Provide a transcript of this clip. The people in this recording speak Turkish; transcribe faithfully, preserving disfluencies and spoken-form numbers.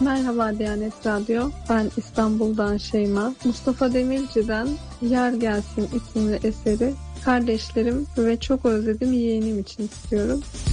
Merhaba Diyanet Radyo, ben İstanbul'dan Şeyma. Mustafa Demirci'den Yar Gelsin isimli eseri kardeşlerim ve çok özledim yeğenim için istiyorum.